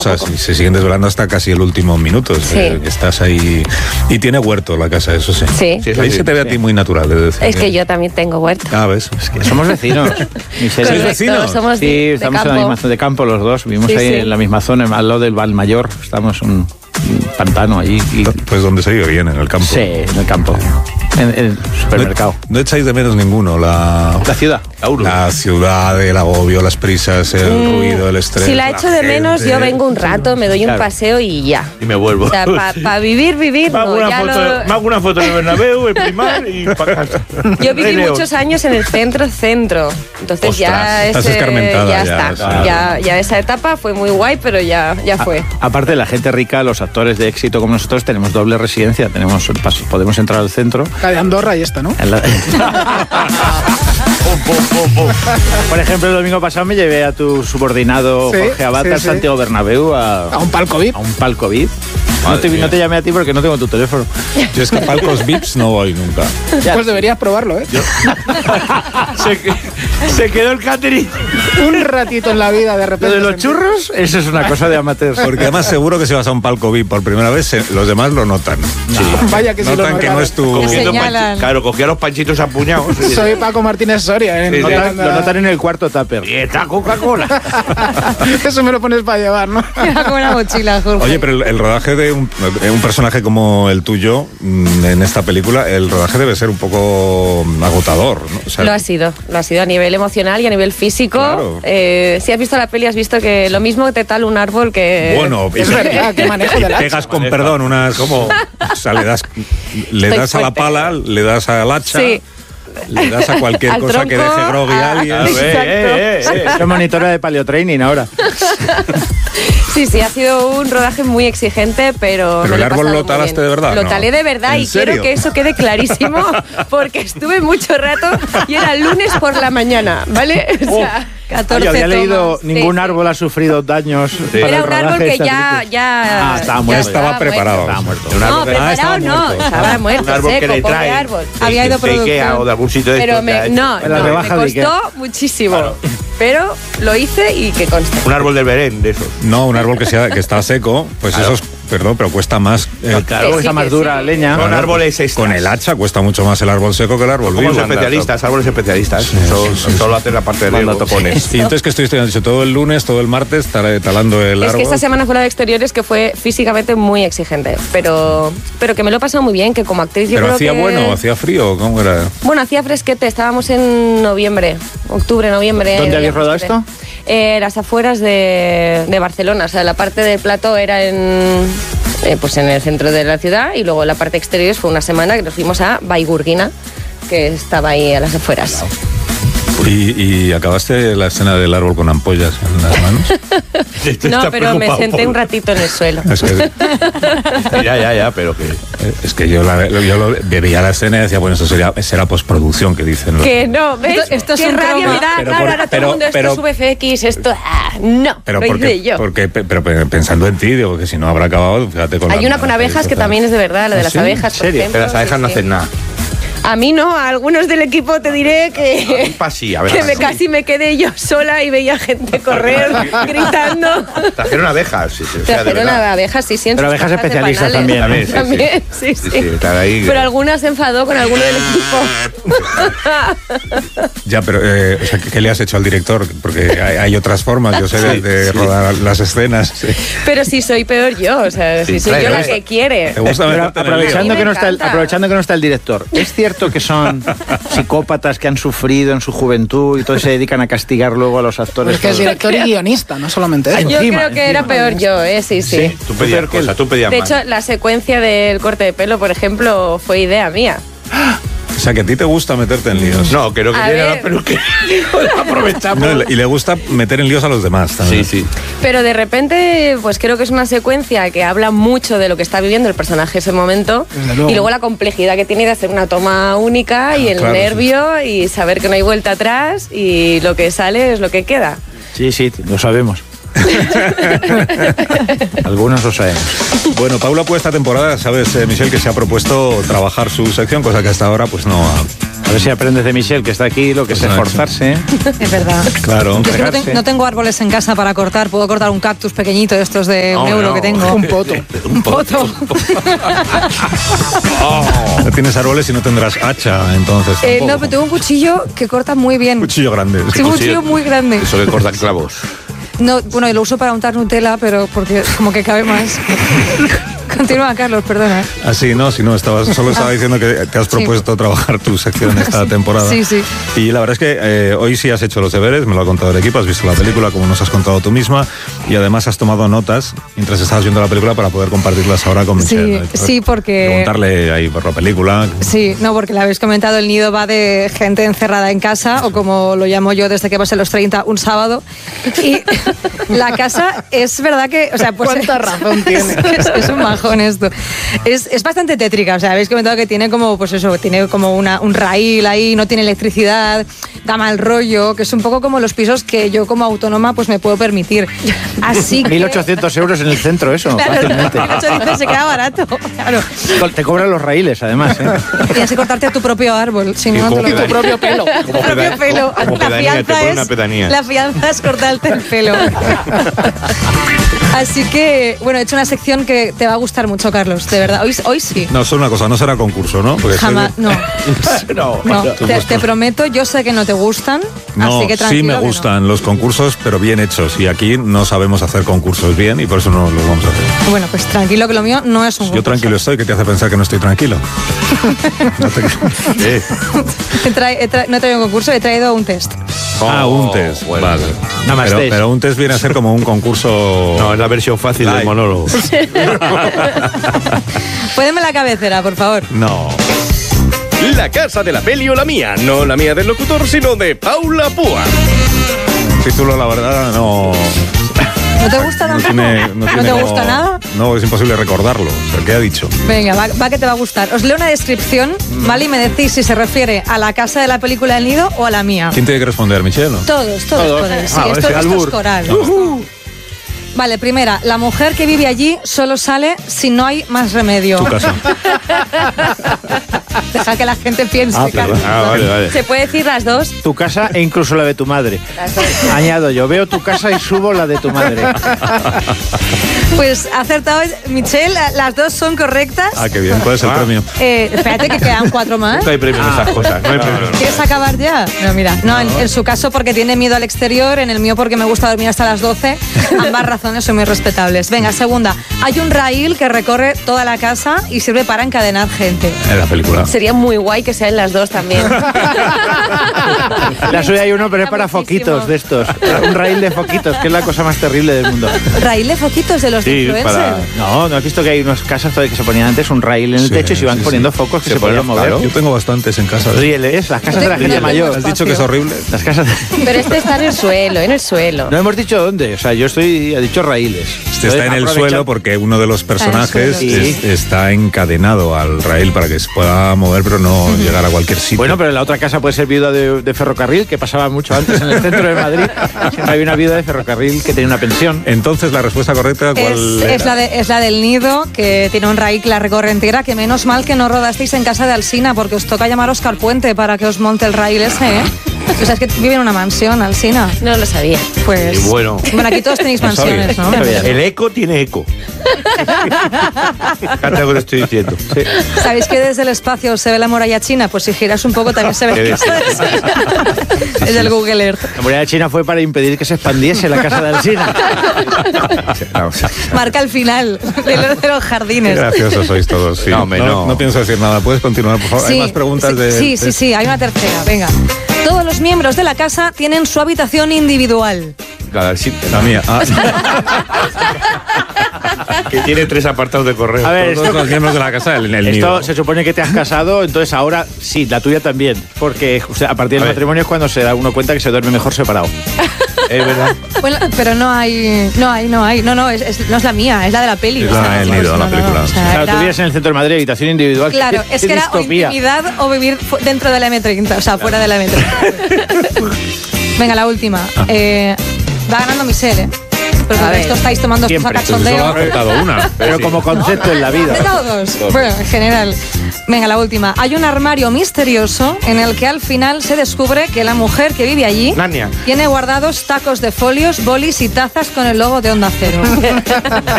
Y se siguen desvelando hasta casi el último minuto. Sí. Estás ahí. Y tiene huerto la casa, eso sí. Sí. Ahí se te ve a ti muy natural. Es que yo también tengo huerto. Ah, ¿ves? Es que somos vecinos. ¿Sois vecinos? Somos sí, estamos en la misma zona de campo los dos. Vivimos ahí en la misma zona, al lado del Valmayor. Estamos un pantano allí. Pues donde se vive bien, en el campo. Sí, en el campo. En el supermercado. No echáis de menos ninguno la ciudad. La ciudad, el agobio, las prisas, el ruido, el estrés. Si la echo de menos, yo vengo un rato, me doy un paseo y ya. Y me vuelvo. O sea, para vivir, me hago una foto de Bernabéu, en Primar y para casa. Yo viví muchos años en el centro. Entonces Ostras, ya estás escarmentada ya está. claro. Ya esa etapa fue muy guay, pero ya fue. Aparte, la gente rica, los actores de éxito como nosotros, tenemos doble residencia. Podemos entrar al centro. La de Andorra y esta, ¿no? Por ejemplo, el domingo pasado me llevé a tu subordinado Jorge Abad al Santiago Bernabéu a un palco VIP. No te llamé a ti porque no tengo tu teléfono. Yo es que a palcos VIPs no voy nunca. Pues deberías probarlo, ¿eh? Se quedó el catering. Un ratito en la vida, de repente. Lo de los churros, eso es una cosa de amateurs. Porque además seguro que si vas a un palco VIP por primera vez, los demás lo notan. Sí. Vaya que sí notan que no es tu... Claro, cogía los panchitos apuñados. Soy Paco Martínez Soria. Lo notan en el cuarto tupper. Y está Coca-Cola. Eso me lo pones para llevar, ¿no? Con una mochila, Jorge. Oye, pero el rodaje de un personaje como el tuyo en esta película, el rodaje debe ser un poco agotador, ¿no? O sea, lo ha sido a nivel emocional y a nivel físico. Claro. Si has visto la peli, has visto que lo mismo te tala un árbol que... Bueno, es verdad, qué manejo de la pegas con perdón unas... ¿Cómo? O sea, le das a la pala, le das al hacha... Sí. Le das a cualquier cosa tronco, que deje grogui a alguien. Soy monitora de paleotraining ahora. Sí, ha sido un rodaje muy exigente, pero el árbol lo talaste de verdad. Lo talé de verdad y quiero que eso quede clarísimo porque estuve mucho rato y era lunes por la mañana, ¿vale? O sea, 14 yo había leído, tomas. ningún árbol ha sufrido daños. Era un árbol que ya estaba muerto. Estaba preparado. Estaba muerto. No, preparado no, estaba muerto, un árbol seco, que le pobre trae. árbol. Había ido producción. O de algún sitio de pero estos, me costó muchísimo. Claro. Pero lo hice y que conste. Un árbol del Belén, de esos. No, un árbol que está seco, pues claro. Eso es, perdón, pero cuesta más. Claro, está más dura la leña. Con árboles extras. Con el hacha cuesta mucho más el árbol seco que el árbol vivo. Como los especialistas, árboles especialistas. Sí, solo hacen la parte de los topones. Y entonces, ¿qué estoy estudiando? Todo el lunes, todo el martes, estaré talando el árbol. Es que esta semana fue la de exteriores que fue físicamente muy exigente, pero que me lo he pasado muy bien, que como actriz yo creo hacía que... bueno, hacía frío, ¿cómo era? Bueno, hacía fresquete, estábamos en octubre, noviembre. ¿Dónde habéis rodado esto? Las afueras de Barcelona, o sea, la parte del plató era en el centro de la ciudad y luego la parte exterior fue una semana que nos fuimos a Vallgorguina, que estaba ahí a las afueras. ¿Y acabaste la escena del árbol con ampollas en las manos? No, pero me senté un ratito en el suelo. Es que, ya, pero que... Es que yo veía la escena y decía, bueno, eso será postproducción, que dicen. Que no, ¿ves? Esto es rabia me da, claro, ahora todo el mundo, esto es VFX, esto... no, lo hice yo. Pero pensando en ti, digo que si no habrá acabado, fíjate con Hay una con abejas que también es de verdad, la de las abejas, por ejemplo. Pero las abejas no hacen nada. A mí no, a algunos del equipo te diré que casi me quedé yo sola y veía gente correr gritando. Trajeron abejas. Trajeron abejas, sí. Pero abejas especialistas también. También, sí. Pero alguna se enfadó con alguno del equipo. Ya, pero o sea, ¿qué le has hecho al director? Porque hay otras formas, yo sé, de rodar las escenas. Sí. Pero si soy peor yo, o sea, si soy yo la que quiere. Aprovechando que no está el director, ¿es cierto que son psicópatas que han sufrido en su juventud y todos se dedican a castigar luego a los actores? Es que es director y guionista, no solamente eso. Yo creo que era peor yo, sí. Tú pedías cosas, tú pedías más. De hecho, la secuencia del corte de pelo, por ejemplo, fue idea mía. O sea, que a ti te gusta meterte en líos. No, creo que tiene la peluquería. Aprovechamos. No, y le gusta meter en líos a los demás también. Sí. Pero de repente, pues creo que es una secuencia que habla mucho de lo que está viviendo el personaje ese momento. Y luego la complejidad que tiene de hacer una toma única y el nervio y saber que no hay vuelta atrás y lo que sale es lo que queda. Sí, lo sabemos. Algunos lo sabemos. Bueno, Paula, pues esta temporada, sabes, Michelle, que se ha propuesto trabajar su sección, cosa que hasta ahora pues no ha A ver si aprendes de Michelle, que está aquí, lo que es esforzarse. Es verdad. Claro. Yo es que no tengo árboles en casa para cortar. Puedo cortar un cactus pequeñito de estos de €1 que tengo. Un poto. Un poto. No tienes árboles y no tendrás hacha, entonces. No, pero tengo un cuchillo que corta muy bien. Un cuchillo grande. Sí, un cuchillo muy grande. Eso que corta clavos. No, bueno, y lo uso para untar Nutella, pero porque como que cabe más. Continúa, Carlos, perdona. Así, no, si no, solo estaba diciendo que te has propuesto trabajar tu sección esta temporada. Sí, sí. Y la verdad es que hoy sí has hecho los deberes, me lo ha contado el equipo, has visto la película como nos has contado tú misma y además has tomado notas mientras estabas viendo la película para poder compartirlas ahora con Michelle. Sí, sí, porque... Preguntarle ahí por la película. Sí, no, porque le habéis comentado, El Nido va de gente encerrada en casa, o como lo llamo yo desde que pasé los 30, un sábado. Y la casa es verdad que... O sea, pues, ¿cuánta razón tiene? Es un majón esto. Es bastante tétrica, o sea, habéis comentado que tiene como, pues eso, tiene como un raíl ahí, no tiene electricidad, da mal rollo, que es un poco como los pisos que yo como autónoma pues me puedo permitir. Así que... 1.800 euros en el centro, eso, claro, fácilmente. 1.800 se queda barato, claro. Te cobran los raíles, además, ¿eh? Tienes que cortarte a tu propio árbol, si no, no te lo... Tu propio pelo. Tu propio pelo. La fianza es cortarte el pelo. Así que, bueno, he hecho una sección que te va a gustar mucho, Carlos, de verdad. Hoy sí. No, solo una cosa, no será concurso, ¿no? Porque jamás, no. Te prometo, yo sé que no te gustan, así que tranquilo. Sí me gustan los concursos, pero bien hechos. Y aquí no sabemos hacer concursos bien y por eso no los vamos a hacer. Bueno, pues tranquilo, que lo mío no es un concurso. Yo tranquilo estoy, que te hace pensar que no estoy tranquilo. No he traído un concurso, he traído un test. Un test, bueno. vale. Nada más test. Pero un test viene a ser como un concurso... No, es la versión fácil del monólogo. Póneme la cabecera, por favor. No. La casa de la peli o la mía. No la mía del locutor, sino de Paula Púa. El título, la verdad, no... ¿No te gusta tampoco? ¿No te gusta nada? No, es imposible recordarlo. O sea, ¿qué ha dicho? Venga, va que te va a gustar. Os leo una descripción, ¿vale? Y me decís si se refiere a la casa de la película El Nido o a la mía. ¿Quién tiene que responder, Michelle? Todos podéis. Sí, esto es coral. Vale, primera, la mujer que vive allí solo sale si no hay más remedio. Tu casa. Deja que la gente piense. Vale. ¿Se puede decir las dos? Tu casa e incluso la de tu madre. Añado yo, veo tu casa y subo la de tu madre. Pues acertado, Michelle, las dos son correctas. Ah, qué bien. ¿Cuál es el premio? Espérate que quedan 4 más. No hay premio en esas cosas. No hay premio. ¿Quieres acabar ya? No, mira. No, en su caso porque tiene miedo al exterior, en el mío porque me gusta dormir hasta las 12. Ambas razones son muy respetables. Venga, segunda. Hay un raíl que recorre toda la casa y sirve para encadenar gente. En la película. Sería muy guay que sean las dos también. La suya hay uno, pero es para foquitos de estos. Un raíl de foquitos, que es la cosa más terrible del mundo. ¿Raíl de foquitos de los influencers? No has visto que hay unas casas que se ponían antes un raíl en el techo y se iban poniendo focos que se podían mover. Yo tengo bastantes en casa. Rieles, las casas de la gente mayor. ¿Has dicho que es horrible? Las casas Pero este está en el suelo, No hemos dicho dónde, o sea, yo he dicho raíles. Este está en el suelo porque uno de los personajes está encadenado al raíl para que se pueda mover, pero no llegar a cualquier sitio. Bueno, pero en la otra casa puede ser viuda de ferrocarril, que pasaba mucho antes en el centro de Madrid. Siempre había una viuda de ferrocarril que tenía una pensión. Entonces, la respuesta correcta, ¿cuál es la del Nido, que tiene un raíl que la recorre entera, que menos mal que no rodasteis en casa de Alsina, porque os toca llamar a Óscar Puente para que os monte el raíl ese, ¿eh? O sea, es que vive en una mansión, Alsina. No lo sabía. Pues... Y bueno, aquí todos tenéis mansiones, ¿no? El eco tiene eco. Fíjate lo que te estoy diciendo. Sí. ¿Sabéis que desde el espacio se ve la muralla china? Pues si giras un poco también se ve. Es el Google Earth. La muralla china fue para impedir que se expandiese la casa de Alsina. Marca el final de los jardines. Qué graciosos sois todos. Sí. No pienso decir nada. ¿Puedes continuar, por favor? Sí, hay más preguntas Sí, hay una tercera. Venga. Todos los miembros de la casa tienen su habitación individual. La mía. Que tiene 3 apartados de correo. A ver, todos los miembros de la casa del esto nido. se supone que te has casado, entonces ahora sí, la tuya también. Porque a partir del matrimonio es cuando se da uno cuenta que se duerme mejor separado. Es verdad. Bueno, pero no es la mía, es la de la peli. Es la del nido, la película. Claro, tú vivías en el centro de Madrid, habitación individual. Claro, es que era o intimidad o vivir dentro de la M30, o sea, fuera de la M30. Venga, la última. Va ganando Michelle, ¿eh? Pero el resto estáis tomando a cachondeo. Solo ha acertado una. Pero como concepto en la vida. De todos. Bueno, en general. Venga, la última. Hay un armario misterioso en el que al final se descubre que la mujer que vive allí Narnia. tiene guardados tacos de folios, bolis y tazas con el logo de Onda Cero.